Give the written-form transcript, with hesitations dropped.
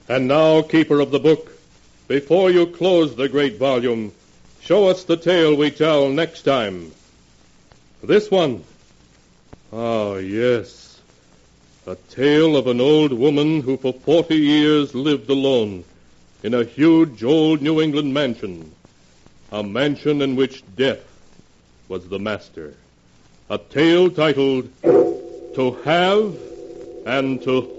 And now, keeper of the book, before you close the great volume, show us the tale we tell next time. This one. Ah, yes. A tale of an old woman who for 40 years lived alone in a huge old New England mansion. A mansion in which death was the master. A tale titled To Have and to